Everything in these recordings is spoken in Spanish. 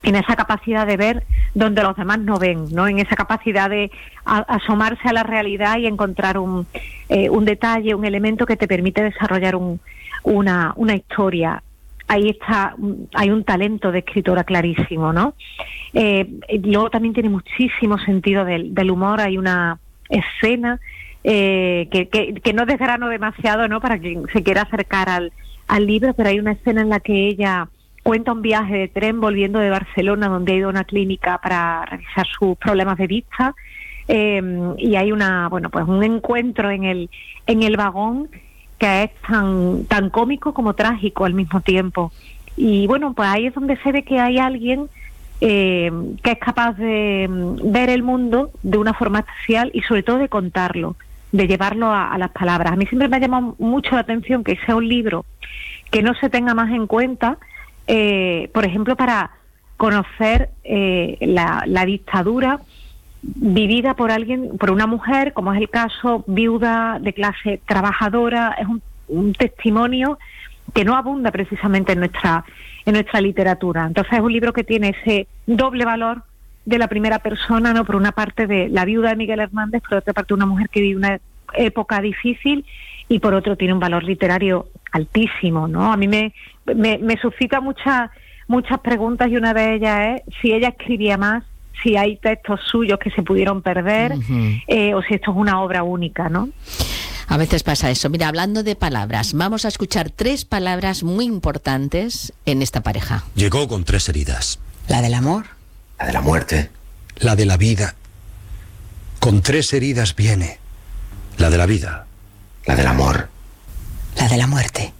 en esa capacidad de ver donde los demás no ven, ¿no? En esa capacidad de asomarse a la realidad y encontrar un detalle, un elemento que te permite desarrollar una historia. Ahí está, hay un talento de escritora clarísimo, ¿no? Luego también tiene muchísimo sentido del humor. Hay una escena que no desgrano demasiado, ¿no?, para quien se quiera acercar al libro, pero hay una escena en la que ella cuenta un viaje de tren volviendo de Barcelona, donde ha ido a una clínica para revisar sus problemas de vista, y hay un encuentro en el vagón que es tan cómico como trágico al mismo tiempo. Y bueno, pues ahí es donde se ve que hay alguien que es capaz de ver el mundo de una forma especial y sobre todo de contarlo, de llevarlo a las palabras. A mí siempre me ha llamado mucho la atención que sea un libro que no se tenga más en cuenta, por ejemplo, para conocer la dictadura vivida por una mujer, como es el caso, viuda, de clase trabajadora. Es un testimonio que no abunda precisamente en nuestra literatura. Entonces es un libro que tiene ese doble valor de la primera persona, ¿no? Por una parte de la viuda de Miguel Hernández, por otra parte una mujer que vive una época difícil, y por otro tiene un valor literario altísimo, ¿no? A mí me suscita muchas preguntas, y una de ellas es si ella escribía más, si hay textos suyos que se pudieron perder, o si esto es una obra única, ¿no? A veces pasa eso. Mira, hablando de palabras, vamos a escuchar 3 palabras muy importantes en esta pareja. Llegó con 3 heridas. La del amor. La de la muerte. La de la vida. Con 3 heridas viene. La de la vida. La del amor. La de la muerte.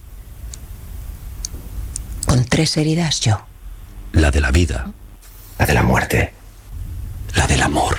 Con 3 heridas yo. La de la vida. La de la muerte. La del amor.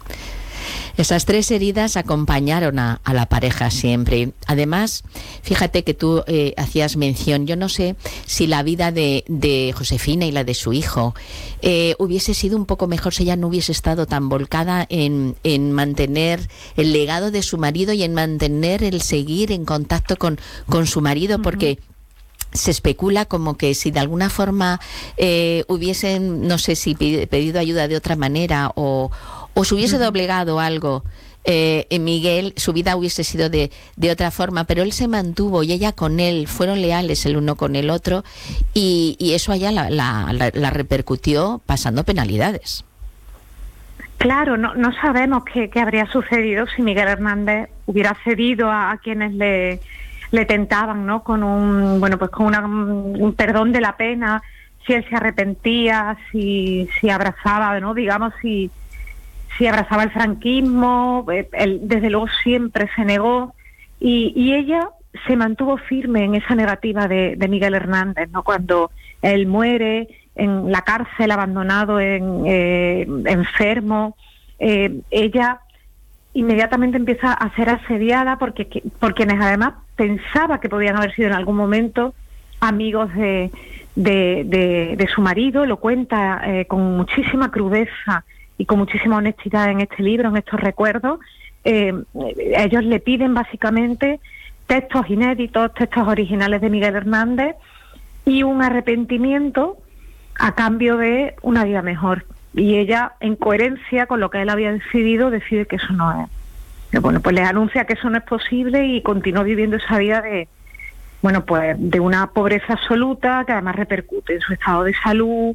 Esas 3 heridas acompañaron a la pareja siempre. Además, fíjate que tú hacías mención, yo no sé si la vida de Josefina y la de su hijo hubiese sido un poco mejor si ella no hubiese estado tan volcada en mantener el legado de su marido y en mantener el seguir en contacto con su marido, porque se especula como que si de alguna forma hubiesen, no sé si pedido ayuda de otra manera o se hubiese doblegado algo, en Miguel, su vida hubiese sido de otra forma, pero él se mantuvo y ella con él, fueron leales el uno con el otro, y eso a ella la repercutió pasando penalidades. Claro, no sabemos qué habría sucedido si Miguel Hernández hubiera cedido a quienes le tentaban, ¿no? Con un perdón de la pena, si él se arrepentía, si abrazaba, ¿no? Digamos, si abrazaba el franquismo. Él desde luego siempre se negó, y ella se mantuvo firme en esa negativa de Miguel Hernández, ¿no? Cuando él muere en la cárcel, abandonado, enfermo, ella inmediatamente empieza a ser asediada por quienes además pensaba que podían haber sido en algún momento amigos de su marido. Lo cuenta con muchísima crudeza y con muchísima honestidad en este libro, en estos recuerdos. Ellos le piden básicamente textos inéditos, textos originales de Miguel Hernández y un arrepentimiento a cambio de una vida mejor. Y ella, en coherencia con lo que él había decidido, decide que eso no es. Bueno, pues les anuncia que eso no es posible y continúa viviendo esa vida de una pobreza absoluta, que además repercute en su estado de salud.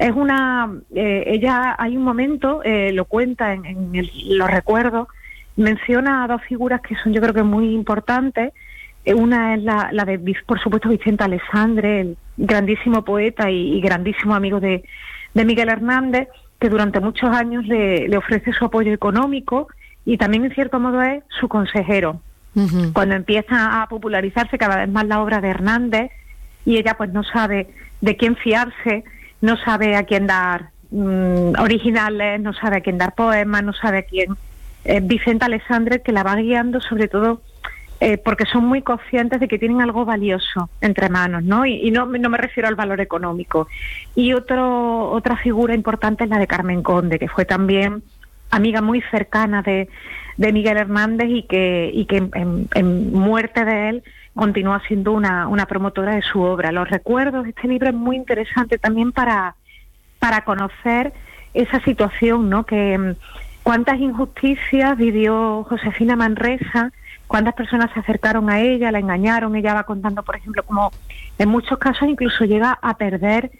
Ella, hay un momento, lo cuenta los recuerdos, menciona a 2 figuras que son, yo creo que muy importantes. Una es la de, por supuesto, Vicente Alessandre, el grandísimo poeta y grandísimo amigo de Miguel Hernández, que durante muchos años le ofrece su apoyo económico y también, en cierto modo, es su consejero. Uh-huh. Cuando empieza a popularizarse cada vez más la obra de Hernández, y ella pues no sabe de quién fiarse, no sabe a quién dar originales, no sabe a quién dar poemas, no sabe a quién. Vicente Alessandre, que la va guiando, sobre todo porque son muy conscientes de que tienen algo valioso entre manos, ¿no? Y no me refiero al valor económico. Y otra figura importante es la de Carmen Conde, que fue también amiga muy cercana de Miguel Hernández y que en muerte de él continúa siendo una promotora de su obra. Los recuerdos, este libro es muy interesante también para para conocer esa situación, ¿no? Que cuántas injusticias vivió Josefina Manresa, cuántas personas se acercaron a ella, la engañaron. Ella va contando, por ejemplo, como en muchos casos incluso llega a perder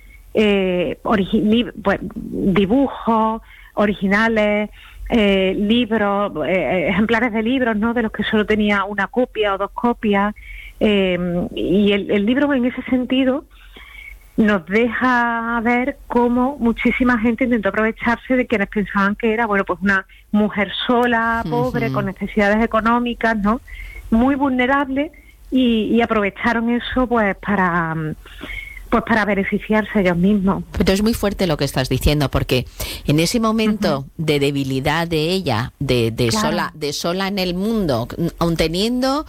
dibujos originales, libros, ejemplares de libros, ¿no? De los que solo tenía una copia o 2 copias. Y el libro, en ese sentido, nos deja ver cómo muchísima gente intentó aprovecharse de quienes pensaban que era, bueno, pues una mujer sola, pobre, con necesidades económicas, ¿no? Muy vulnerable, y aprovecharon eso pues para beneficiarse ellos mismos. Pero es muy fuerte lo que estás diciendo, porque en ese momento de debilidad de ella, claro, sola en el mundo, aun teniendo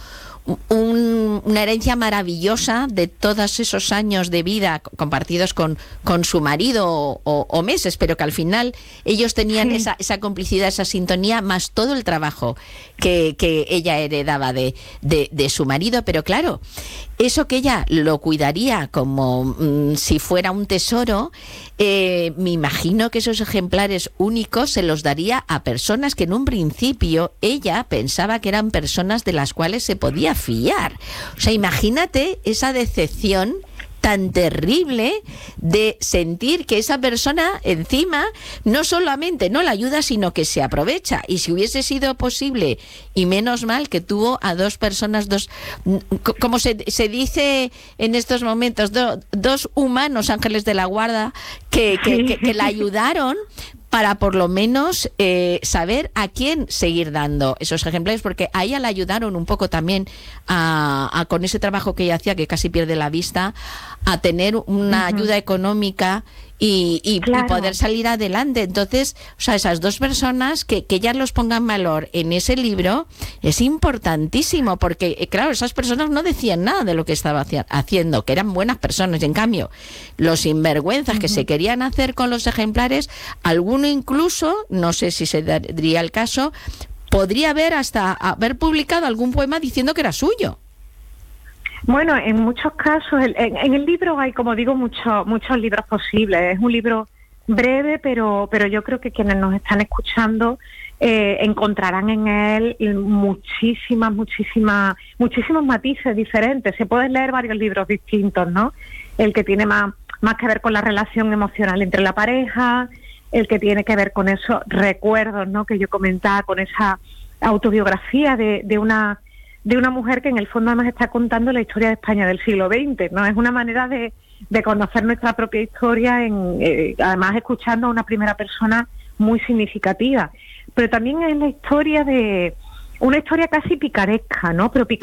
una herencia maravillosa de todos esos años de vida compartidos con su marido o meses, pero que al final ellos tenían esa complicidad, esa sintonía, más todo el trabajo que ella heredaba de su marido. Pero claro, eso que ella lo cuidaría como si fuera un tesoro, me imagino que esos ejemplares únicos se los daría a personas que en un principio ella pensaba que eran personas de las cuales se podía fiar. O sea, imagínate esa decepción tan terrible de sentir que esa persona encima no solamente no la ayuda, sino que se aprovecha. Y si hubiese sido posible, y menos mal que tuvo a 2 personas, como se dice en estos momentos, 2 humanos ángeles de la guarda que la ayudaron para por lo menos saber a quién seguir dando esos ejemplares, porque a ella la ayudaron un poco también con ese trabajo que ella hacía, que casi pierde la vista, a tener una ayuda económica y poder salir adelante. Entonces, o sea, esas 2 personas que ellas los pongan en valor en ese libro es importantísimo, porque claro, esas personas no decían nada de lo que estaba haciendo, que eran buenas personas, y en cambio los sinvergüenzas que se querían hacer con los ejemplares, alguno incluso, no sé si se daría el caso, podría haber publicado algún poema diciendo que era suyo. Bueno, en muchos casos, en el libro hay, como digo, muchos libros posibles. Es un libro breve, pero yo creo que quienes nos están escuchando encontrarán en él muchísimos matices diferentes. Se pueden leer varios libros distintos, ¿no? El que tiene más que ver con la relación emocional entre la pareja, el que tiene que ver con esos recuerdos, ¿no?, que yo comentaba, con esa autobiografía de una mujer que en el fondo además está contando la historia de España del siglo XX, ¿no? Es una manera de conocer nuestra propia historia, además escuchando a una primera persona muy significativa. Pero también es la historia de una historia casi picaresca, ¿no? Pero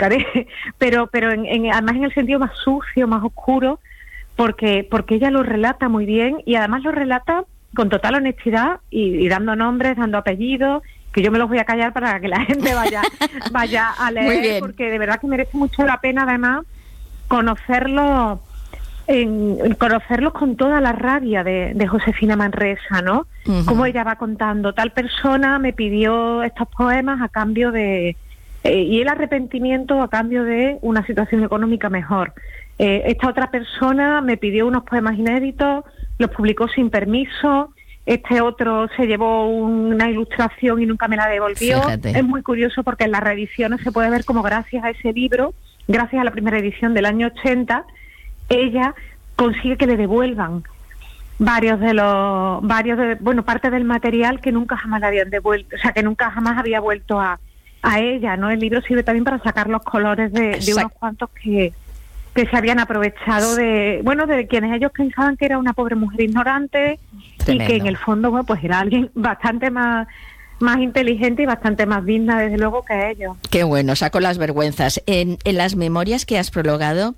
además en el sentido más sucio, más oscuro, porque ella lo relata muy bien, y además lo relata con total honestidad y dando nombres, dando apellidos, que yo me los voy a callar para que la gente vaya a leer, porque de verdad que merece mucho la pena además conocerlos con toda la rabia de Josefina Manresa, ¿no? Como ella va contando, tal persona me pidió estos poemas a cambio de y el arrepentimiento a cambio de una situación económica mejor. Esta otra persona me pidió unos poemas inéditos, los publicó sin permiso. Este otro se llevó una ilustración y nunca me la devolvió. Fíjate. Es muy curioso porque en las reediciones se puede ver como gracias a ese libro, gracias a la primera edición del año 80, ella consigue que le devuelvan parte del material que nunca jamás le habían devuelto, o sea, que nunca jamás había vuelto a ella, ¿no? El libro sirve también para sacar los colores de unos cuantos que se habían aprovechado de quienes ellos pensaban que era una pobre mujer ignorante. Tremendo. Y que en el fondo, bueno, pues era alguien bastante más inteligente y bastante más digna, desde luego, que ellos. Qué bueno, saco las vergüenzas. En las memorias que has prologado,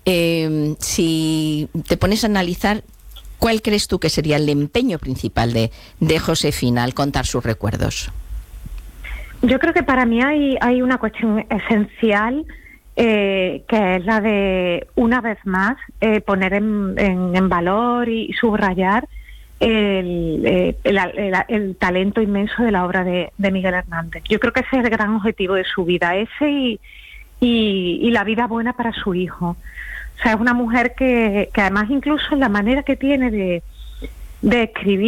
si te pones a analizar, ¿cuál crees tú que sería el empeño principal de Josefina al contar sus recuerdos? Yo creo que para mí hay una cuestión esencial, que es la de, una vez más, poner en valor y subrayar el talento inmenso de la obra de Miguel Hernández. Yo creo que ese es el gran objetivo de su vida, ese y la vida buena para su hijo. O sea, es una mujer que además, incluso en la manera que tiene de escribir